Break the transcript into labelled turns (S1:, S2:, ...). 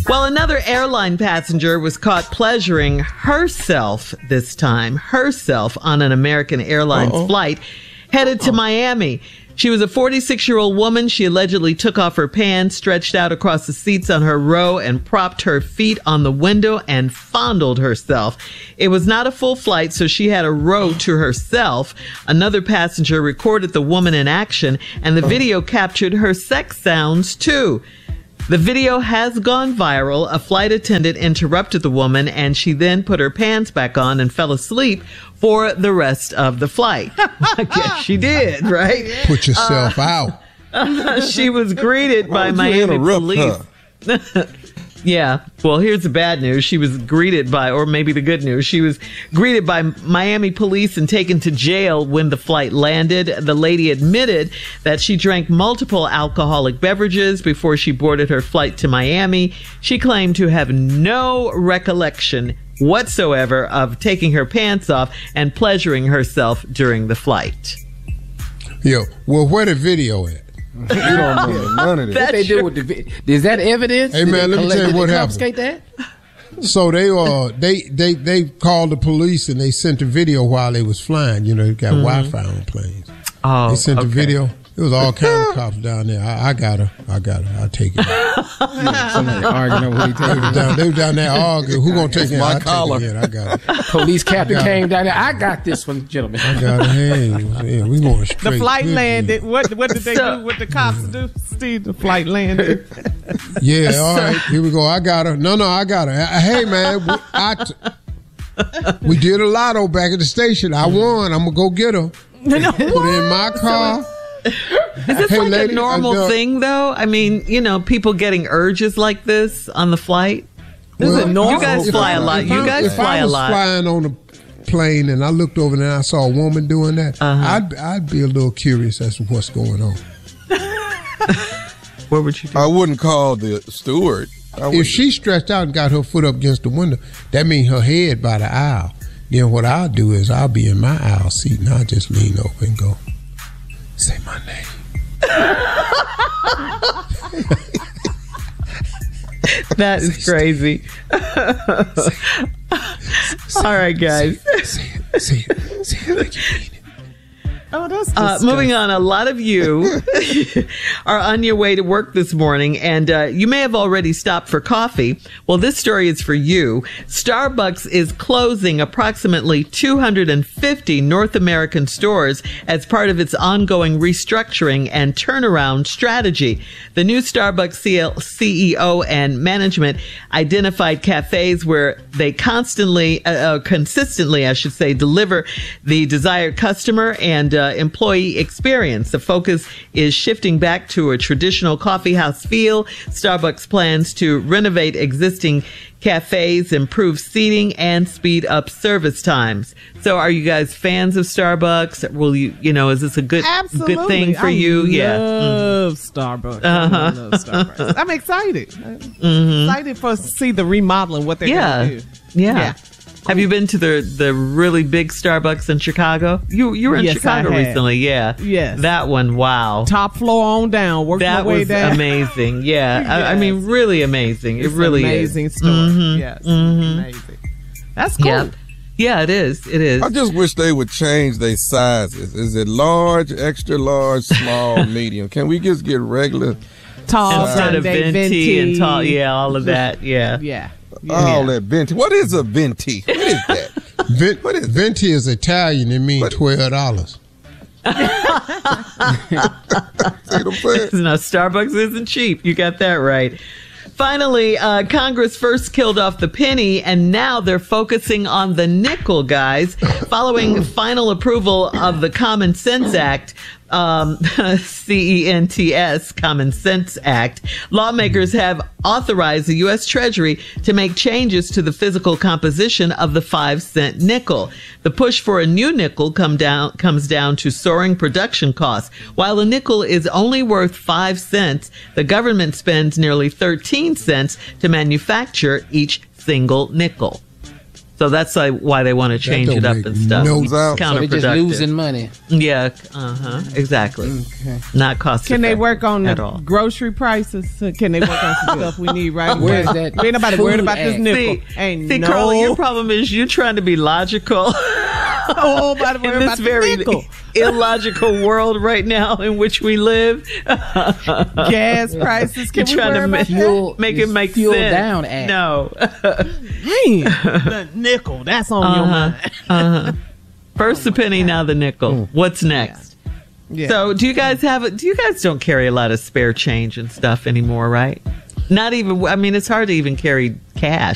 S1: Well, another airline passenger was caught pleasuring herself this time, on an American Airlines flight headed to Miami. She was a 46-year-old woman. She allegedly took off her pants, stretched out across the seats on her row, and propped her feet on the window and fondled herself. It was not a full flight, so she had a row to herself. Another passenger recorded the woman in action, and the video captured her sex sounds, too. The video has gone viral. A flight attendant interrupted the woman, and she then put her pants back on and fell asleep for the rest of the flight. I guess she did, right?
S2: Put yourself out.
S1: She was greeted by Miami police. Yeah. Well, here's the bad news. She was greeted by, or maybe the good news, she was greeted by Miami police and taken to jail when the flight landed. The lady admitted that she drank multiple alcoholic beverages before she boarded her flight to Miami. She claimed to have no recollection whatsoever of taking her pants off and pleasuring herself during the flight.
S2: Yo, well, where the video at?
S3: You don't know none of this.
S1: What
S3: they do with the is that evidence?
S2: Hey man, let me tell you what happened.
S3: That?
S2: So they called the police and they sent a video while they was flying. You know, they got Wi-Fi on planes.
S1: Oh,
S2: they sent the video. It was all kind of cops down there. I got her. I'll take it.
S3: Somebody arguing over who he taking.
S2: They were down there arguing. Who gonna take it?
S3: My collar.
S2: I got it.
S3: Police captain came down there. I got this one, gentlemen.
S2: I got it. Hey, we going straight.
S4: The flight landed. What did they do? What the cops do? Steve, the flight landed.
S2: Yeah, all right. Here we go. I got her. No, I got her. Hey, man, we did a lotto back at the station. I won. I'm gonna go get her. Put her in my car.
S1: Is this like lady, a normal thing, though? I mean, you know, people getting urges like this on the flight. Is it normal? You guys fly a lot. You guys fly a lot.
S2: If I was flying on a plane and I looked over there and I saw a woman doing that, I'd be a little curious as to what's going on.
S1: What would you do?
S5: I wouldn't call the steward.
S2: If she stretched out and got her foot up against the window, that means her head by the aisle. Then what I'll do is I'll be in my aisle seat and I'll just lean over and go, say my name.
S1: That is crazy. All right, guys.
S2: Say it like you mean it.
S4: Oh, that's
S1: moving on. A lot of you are on your way to work this morning, and you may have already stopped for coffee. Well, this story is for you. Starbucks is closing approximately 250 North American stores as part of its ongoing restructuring and turnaround strategy. The new Starbucks CEO and management identified cafes where they consistently, deliver the desired customer and employee experience. The focus is shifting back to a traditional coffeehouse feel. Starbucks plans to renovate existing cafes, improve seating, and speed up service times. So are you guys fans of Starbucks? Will is this a good thing for you?
S4: I love Starbucks. I love Starbucks. I'm excited. Excited to see the remodeling, what they're going to do.
S1: Yeah. Have you been to the really big Starbucks in Chicago? You were in Chicago recently, yeah.
S4: Yes.
S1: That one, wow.
S4: Top floor on down. Worked my way down.
S1: That was amazing, yeah. Yes. I mean, really amazing.
S4: It's
S1: it really
S4: amazing
S1: is.
S4: Amazing store. Yes, amazing. That's cool.
S1: Yeah, it is. It is.
S5: I just wish they would change their sizes. Is it large, extra large, small, medium? Can we just get regular
S4: tall
S1: instead of venti and tall? Yeah, all of that. Yeah.
S4: Yeah.
S5: All that venti. What is a venti? What is that?
S2: What is venti is Italian. It means $12.
S5: See what I'm saying?
S1: No, Starbucks isn't cheap. You got that right. Finally, Congress first killed off the penny, and now they're focusing on the nickel, guys. Following final approval of the Common Sense Act, CENTS, Common Sense Act, lawmakers have authorized the U.S. Treasury to make changes to the physical composition of the 5-cent nickel. The push for a new nickel comes down to soaring production costs. While a nickel is only worth 5 cents, the government spends nearly 13 cents to manufacture each single nickel. So that's why they want to change it up and stuff.
S2: No,
S1: It's
S3: So they're
S1: counterproductive.
S3: just losing money.
S1: Yeah, exactly.
S3: Okay.
S1: Not cost.
S4: Can they work on
S1: at
S4: the
S1: all?
S4: grocery prices? Can they work on some stuff we need right away?
S3: Where's that
S4: Ain't nobody worried about this
S3: food
S4: nickel.
S1: See, Carla, your problem is you're trying to be logical.
S4: Nobody
S1: In
S4: worried
S1: this
S4: about the
S1: very
S4: nickel.
S1: illogical world right now in which we live,
S4: Gas prices. Can
S1: you're
S4: we
S1: trying
S4: worry
S1: to
S4: about
S3: Fuel,
S1: make it make
S3: fuel
S1: sense.
S3: down act.
S1: No.
S4: that? Dang, the nickel. That's on your mind.
S1: First the penny, now the nickel. What's next?
S4: Yeah.
S1: So, do you guys don't carry a lot of spare change and stuff anymore, right? Not even. I mean, it's hard to even carry cash.